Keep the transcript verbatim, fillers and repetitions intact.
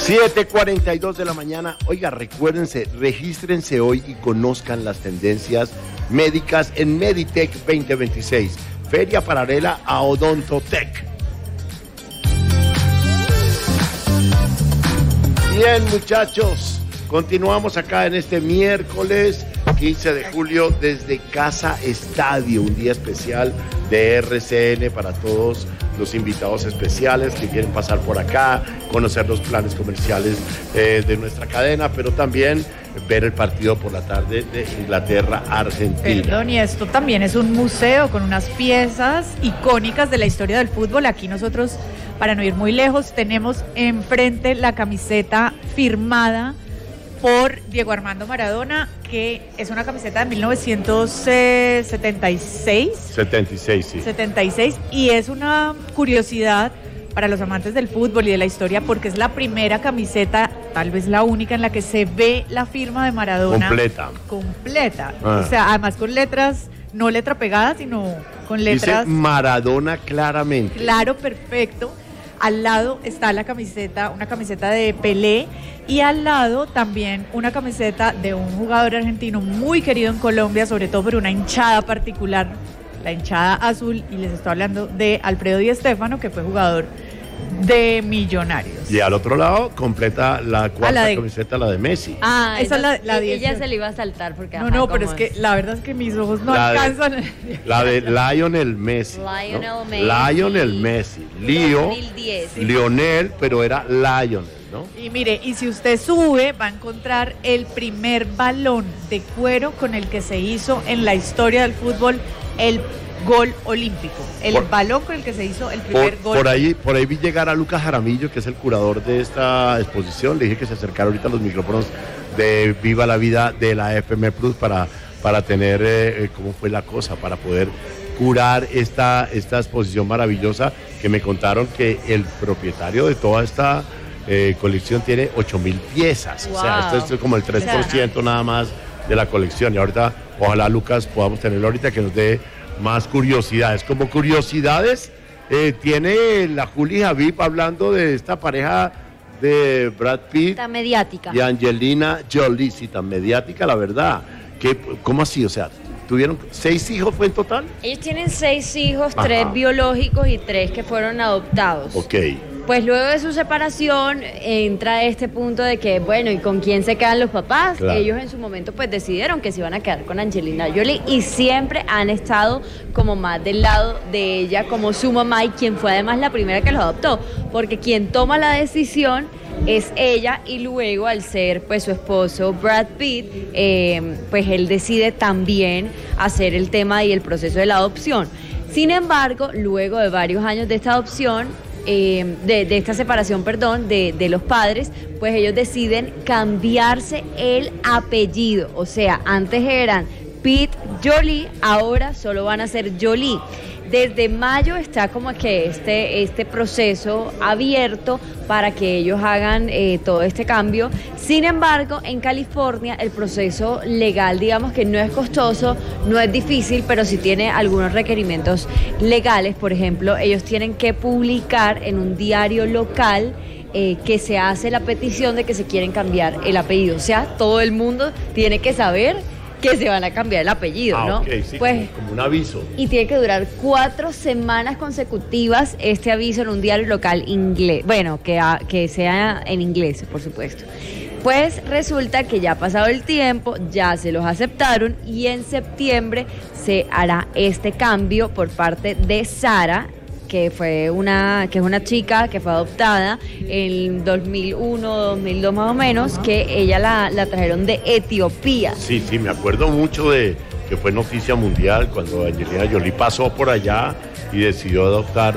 siete cuarenta y dos de la mañana. Oiga, recuérdense, regístrense hoy y conozcan las tendencias médicas en Meditech veinte veintiséis, feria paralela a Odontotech. Bien, muchachos, continuamos acá en este miércoles quince de julio desde Casa Estadio, un día especial de R C N para todos los invitados especiales que quieren pasar por acá, conocer los planes comerciales eh, de nuestra cadena, pero también ver el partido por la tarde de Inglaterra-Argentina. Perdón, y esto también es un museo con unas piezas icónicas de la historia del fútbol. Aquí nosotros, para no ir muy lejos, tenemos enfrente la camiseta firmada por Diego Armando Maradona, que es una camiseta de mil novecientos setenta y seis. setenta y seis, sí. setenta y seis, y es una curiosidad para los amantes del fútbol y de la historia, porque es la primera camiseta, tal vez la única, en la que se ve la firma de Maradona. Completa. Completa. Ah. O sea, además con letras, no letra pegada, sino con letras. Dice Maradona claramente. Claro, perfecto. Al lado está la camiseta, una camiseta de Pelé, y al lado también una camiseta de un jugador argentino muy querido en Colombia, sobre todo por una hinchada particular, la hinchada azul, y les estoy hablando de Alfredo Di Stéfano, que fue jugador de Millonarios. Y al otro lado completa la cuarta la de... camiseta, la de Messi. Ah, esa es la, la ella se le iba a saltar porque no, ajá, no, pero es es que la verdad es que mis ojos no la alcanzan. De, la de Lionel Messi. Lionel ¿no? Messi. Lionel Messi. Lío. dos mil diez. Lionel, pero era Lionel, ¿no? Y mire, y si usted sube, va a encontrar el primer balón de cuero con el que se hizo en la historia del fútbol el gol olímpico. El por, balón con el que se hizo el primer por, gol. Por ahí, por ahí vi llegar a Lucas Jaramillo, que es el curador de esta exposición. Le dije que se acercara ahorita a los micrófonos de Viva la Vida de la F M Plus para, para tener eh, cómo fue la cosa, para poder curar esta, esta exposición maravillosa, que me contaron que el propietario de toda esta eh, colección tiene ocho mil piezas. Wow. O sea, esto es como el tres por ciento nada más de la colección. Y ahorita, ojalá, Lucas, podamos tenerlo ahorita, que nos dé más curiosidades. Como curiosidades, eh, tiene la Juli Javip hablando de esta pareja de Brad Pitt Tan mediática. y Angelina Jolie, sí, tan mediática, la verdad. ¿Qué, ¿Cómo así? O sea, ¿tuvieron seis hijos fue en total? Ellos tienen seis hijos, Ajá. tres biológicos y tres que fueron adoptados. Ok. Pues luego de su separación entra este punto de que, bueno, ¿y con quién se quedan los papás? Claro. Ellos en su momento pues decidieron que se iban a quedar con Angelina Jolie y siempre han estado como más del lado de ella como su mamá, y quien fue además la primera que los adoptó, porque quien toma la decisión es ella, y luego al ser pues su esposo Brad Pitt, eh, pues él decide también hacer el tema y el proceso de la adopción. Sin embargo, luego de varios años de esta adopción, Eh, de, de esta separación, perdón, de, de los padres, pues ellos deciden cambiarse el apellido. O sea, antes eran Pitt Jolie, ahora solo van a ser Jolie. Desde mayo está como que este, este proceso abierto para que ellos hagan eh, todo este cambio. Sin embargo, en California el proceso legal, digamos que no es costoso, no es difícil, pero sí tiene algunos requerimientos legales. Por ejemplo, ellos tienen que publicar en un diario local eh, que se hace la petición de que se quieren cambiar el apellido. O sea, todo el mundo tiene que saber que se van a cambiar el apellido, ah, ¿no? Ok, sí, pues, como, como un aviso. Y tiene que durar cuatro semanas consecutivas este aviso en un diario local inglés. Bueno, que, a, que sea en inglés, por supuesto. Pues resulta que ya ha pasado el tiempo, ya se los aceptaron, y en septiembre se hará este cambio por parte de Sara, que fue una que es una chica que fue adoptada en dos mil uno, dos mil dos más o menos, que ella la, la trajeron de Etiopía. Sí, sí, me acuerdo mucho de que fue noticia mundial cuando Angelina Jolie pasó por allá y decidió adoptar